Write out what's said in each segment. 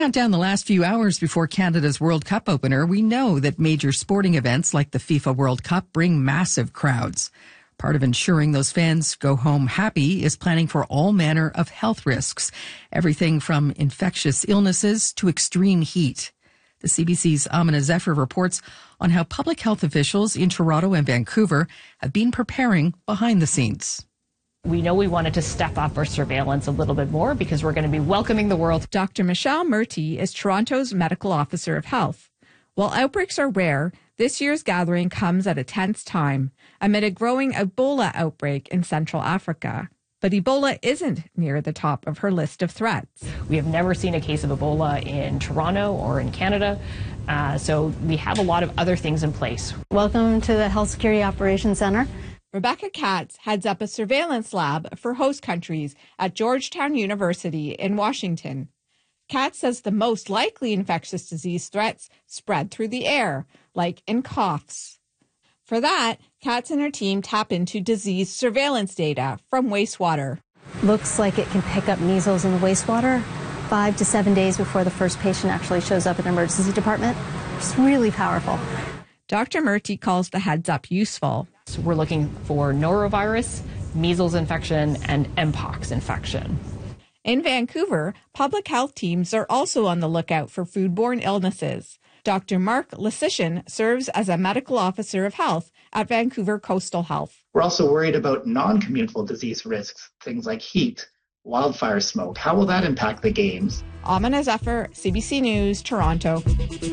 Down the last few hours before Canada's World Cup opener, we know that major sporting events like the FIFA World Cup bring massive crowds. Part of ensuring those fans go home happy is planning for all manner of health risks, everything from infectious illnesses to extreme heat. The CBC's Amina Zephyr reports on how public health officials in Toronto and Vancouver have been preparing behind the scenes. We know we wanted to step up our surveillance a little bit more because we're going to be welcoming the world. Dr. Michelle Murty is Toronto's Medical Officer of Health. While outbreaks are rare, this year's gathering comes at a tense time amid a growing Ebola outbreak in Central Africa. But Ebola isn't near the top of her list of threats. We have never seen a case of Ebola in Toronto or in Canada, so we have a lot of other things in place. Welcome to the Health Security Operations Center. Rebecca Katz heads up a surveillance lab for host countries at Georgetown University in Washington. Katz says the most likely infectious disease threats spread through the air, like in coughs. For that, Katz and her team tap into disease surveillance data from wastewater. Looks like it can pick up measles in the wastewater 5 to 7 days before the first patient actually shows up in an emergency department. It's really powerful. Dr. Murty calls the heads up useful. So we're looking for norovirus, measles infection, and mpox infection. In Vancouver, public health teams are also on the lookout for foodborne illnesses. Dr. Mark Lysician serves as a medical officer of health at Vancouver Coastal Health. We're also worried about non-communicable disease risks, things like heat, wildfire smoke. How will that impact the games? Amina Zephyr, CBC News, Toronto.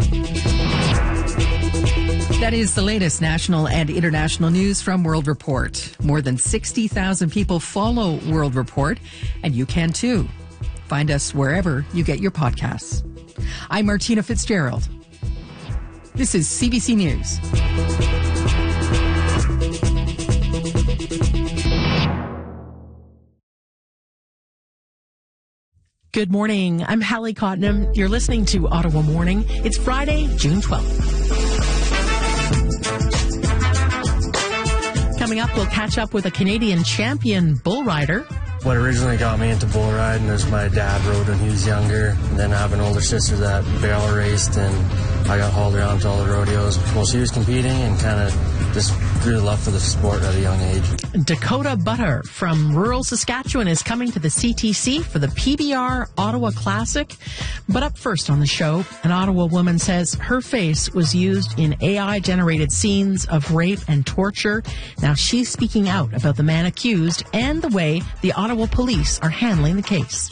That is the latest national and international news from World Report. More than 60,000 people follow World Report, and you can too. Find us wherever you get your podcasts. I'm Martina Fitzgerald. This is CBC News. Good morning. I'm Hallie Cottenham. You're listening to Ottawa Morning. It's Friday, June 12th. Coming up, we'll catch up with a Canadian champion bull rider. What originally got me into bull riding was my dad rode when he was younger. And then I have an older sister that barrel raced, and I got hauled around to all the rodeos while she was competing, and kind of just grew the love for the sport at a young age. Dakota Butter from rural Saskatchewan is coming to the CTC for the PBR Ottawa Classic. But up first on the show, an Ottawa woman says her face was used in AI-generated scenes of rape and torture. Now she's speaking out about the man accused and the way the Ottawa police are handling the case.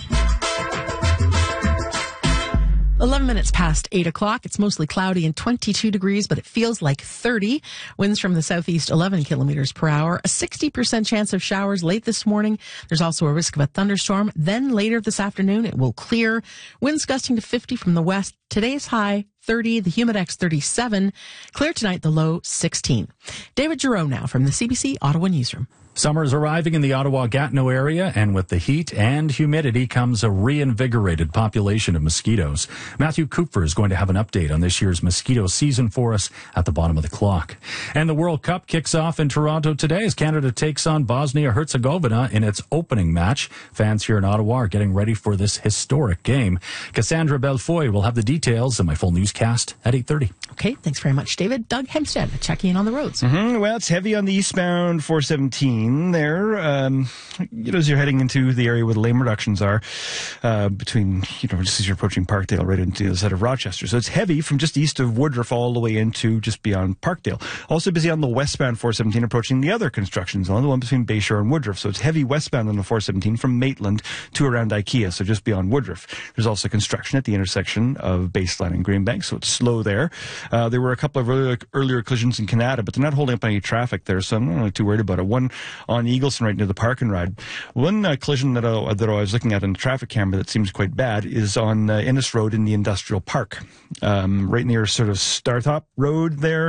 11 minutes past 8 o'clock. It's mostly cloudy and 22 degrees, but it feels like 30. Winds from the southeast 11 kilometers per hour. A 60% chance of showers late this morning. There's also a risk of a thunderstorm. Then later this afternoon, it will clear. Winds gusting to 50 from the west. Today's high 30, the Humidex 37. Clear tonight, the low 16. David Giroux now from the CBC Ottawa Newsroom. Summer is arriving in the Ottawa-Gatineau area, and with the heat and humidity comes a reinvigorated population of mosquitoes. Matthew Cooper is going to have an update on this year's mosquito season for us at the bottom of the clock. And the World Cup kicks off in Toronto today as Canada takes on Bosnia-Herzegovina in its opening match. Fans here in Ottawa are getting ready for this historic game. Cassandra Belfoy will have the details in my full newscast at 8:30. Okay, thanks very much, David. Doug Hempstead checking in on the roads. Well, it's heavy on the eastbound 417 there. As you're heading into the area where the lane reductions are, between, just as you're approaching Parkdale right into the other side of Rochester. So it's heavy from just east of Woodruff all the way into just beyond Parkdale. Also busy on the westbound 417 approaching the other construction zone, the one between Bayshore and Woodruff. So it's heavy westbound on the 417 from Maitland to around IKEA, so just beyond Woodruff. There's also construction at the intersection of Baseline and Greenbank, so it's slow there. There were a couple of earlier collisions in Canada, but they're not holding up any traffic there, so I'm not really too worried about it. One on Eagleson right near the Park and Ride. One collision that I was looking at on the traffic camera that seems quite bad is on Innes Road in the Industrial Park, right near sort of Startop Road there.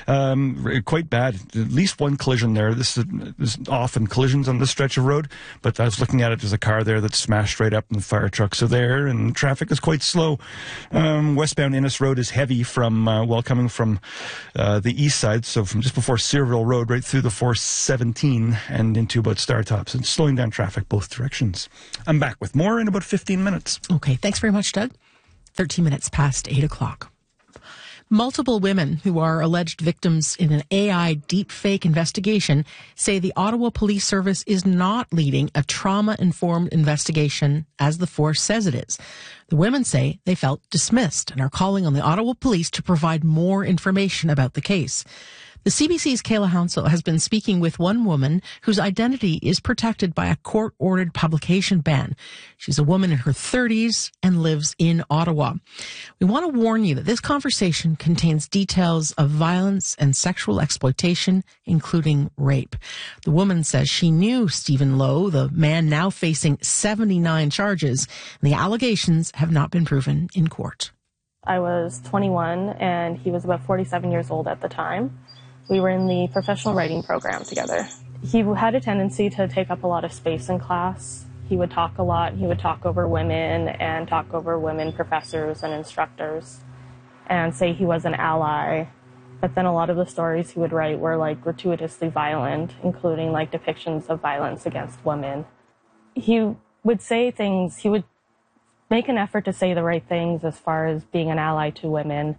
Quite bad. At least one collision there. There's often collisions on this stretch of road, but I was looking at it. There's a car there that smashed right up, and the fire trucks are there, and traffic is quite slow. Westbound Innes Road is heavy from, coming from the east side, so from just before Searville Road right through the 417 and into about Startops. It's slowing down traffic both directions. I'm back with more in about 15 minutes. Okay, thanks very much, Doug. 13 minutes past 8 o'clock. Multiple women who are alleged victims in an AI deepfake investigation say the Ottawa Police Service is not leading a trauma-informed investigation as the force says it is. The women say they felt dismissed and are calling on the Ottawa Police to provide more information about the case. The CBC's Kayla Hounsell has been speaking with one woman whose identity is protected by a court-ordered publication ban. She's a woman in her 30s and lives in Ottawa. We want to warn you that this conversation contains details of violence and sexual exploitation, including rape. The woman says she knew Stephen Lowe, the man now facing 79 charges, and the allegations have not been proven in court. I was 21 and he was about 47 years old at the time. We were in the professional writing program together. He had a tendency to take up a lot of space in class. He would talk a lot. He would talk over women and talk over women professors and instructors and say he was an ally. But then a lot of the stories he would write were like gratuitously violent, including like depictions of violence against women. He would say things, he would make an effort to say the right things as far as being an ally to women,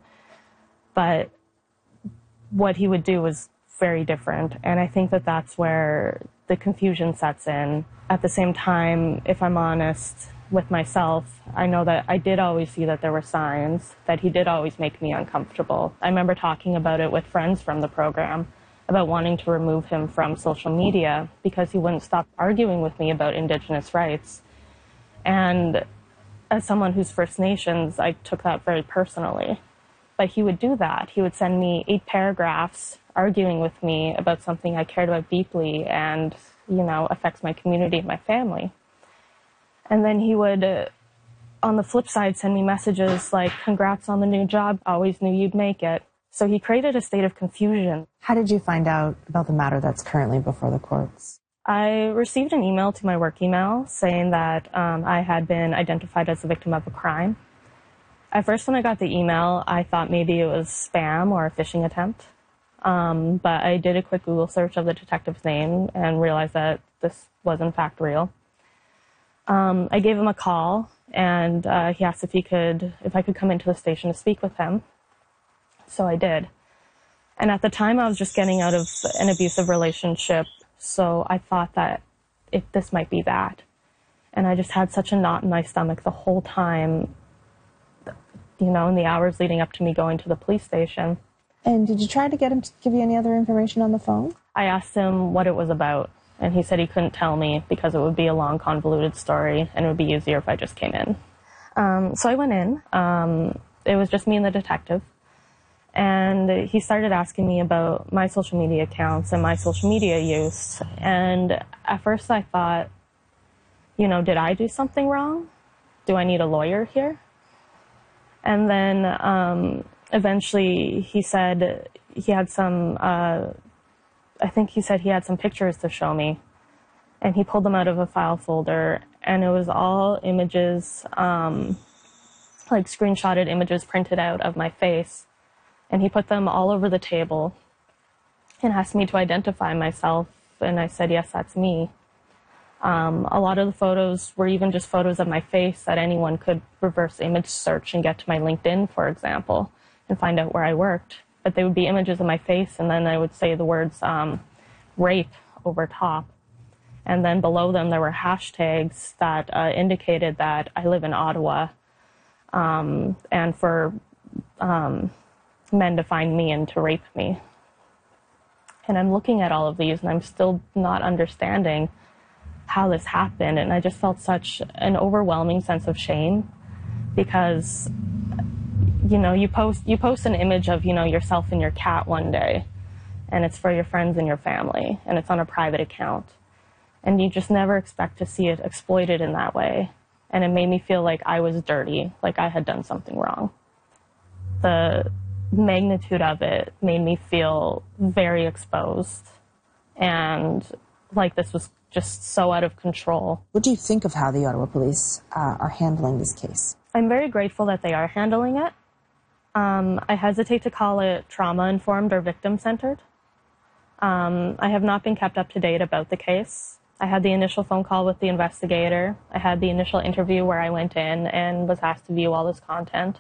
but what he would do was very different. And I think that that's where the confusion sets in. At the same time, if I'm honest with myself, I know that I did always see that there were signs, that he did always make me uncomfortable. I remember talking about it with friends from the program, about wanting to remove him from social media because he wouldn't stop arguing with me about Indigenous rights. And as someone who's First Nations, I took that very personally. But he would do that. He would send me 8 paragraphs arguing with me about something I cared about deeply and, you know, affects my community and my family. And then he would, on the flip side, send me messages like, congrats on the new job, always knew you'd make it. So he created a state of confusion. How did you find out about the matter that's currently before the courts? I received an email to my work email saying that I had been identified as the victim of a crime. At first, when I got the email, I thought maybe it was spam or a phishing attempt. But I did a quick Google search of the detective's name and realized that this was in fact real. I gave him a call and he asked if I could come into the station to speak with him. So I did. And at the time, I was just getting out of an abusive relationship. So I thought that this might be that. And I just had such a knot in my stomach the whole time, you know, in the hours leading up to me going to the police station. And did you try to get him to give you any other information on the phone? I asked him what it was about, and he said he couldn't tell me because it would be a long, convoluted story, and it would be easier if I just came in. So I went in. It was just me and the detective. And he started asking me about my social media accounts and my social media use. And at first I thought, you know, did I do something wrong? Do I need a lawyer here? And then eventually he said he had some, I think he said he had some pictures to show me. And he pulled them out of a file folder, and it was all images, like screenshotted images printed out of my face. And he put them all over the table and asked me to identify myself. And I said, yes, that's me. A lot of the photos were even just photos of my face that anyone could reverse image search and get to my LinkedIn, for example, and find out where I worked. But they would be images of my face, and then I would say the words rape over top. And then below them, there were hashtags that indicated that I live in Ottawa, and for men to find me and to rape me. And I'm looking at all of these, and I'm still not understanding how this happened. And I just felt such an overwhelming sense of shame because, you know, you post an image of, you know, yourself and your cat one day, and it's for your friends and your family, and it's on a private account. And you just never expect to see it exploited in that way. And it made me feel like I was dirty, like I had done something wrong. The magnitude of it made me feel very exposed and like this was just so out of control. What do you think of how the Ottawa Police are handling this case? I'm very grateful that they are handling it. I hesitate to call it trauma-informed or victim-centered. I have not been kept up to date about the case. I had the initial phone call with the investigator. I had the initial interview where I went in and was asked to view all this content.